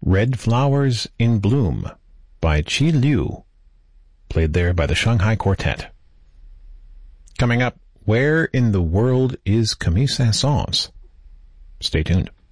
Red Flowers in Bloom by Qi Liu, played there by the Shanghai Quartet. Coming up, Where in the World is Camille Saint-Saëns? Stay tuned.